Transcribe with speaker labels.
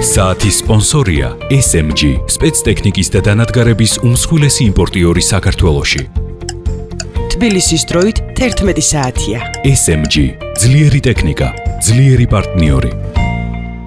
Speaker 1: საათის სპონსორია SMG, სპეცტექნიკის და დანადგარების უმსხვილესი იმპორტიორი საქართველოში.
Speaker 2: თბილისის დროით 11 საათია.
Speaker 1: SMG, ძლიერი ტექნიკა, ძლიერი პარტნიორი.